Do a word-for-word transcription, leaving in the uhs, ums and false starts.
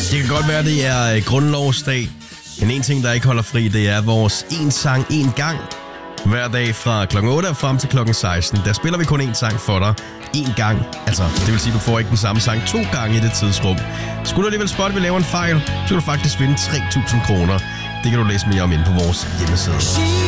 Det kan godt være, det er grundlovsdag. Men en ting, der ikke holder fri, det er vores en sang, en gang. Hver dag fra klokken otte og frem til klokken seksten. Der spiller vi kun én sang for dig. En gang. Altså, det vil sige, du får ikke den samme sang to gange i det tidsrum. Skulle du alligevel spotte, at vi laver en fejl, så kan du faktisk vinde tre tusind kroner. Det kan du læse mere om inde på vores hjemmeside.